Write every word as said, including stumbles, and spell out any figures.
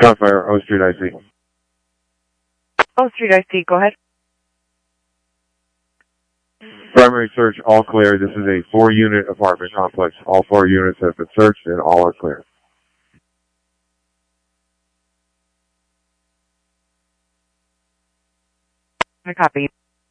Gunfire, O Street I C. O Street I C, go ahead. Primary search, all clear. This is a four-unit apartment complex. All four units have been searched and all are clear. I copy.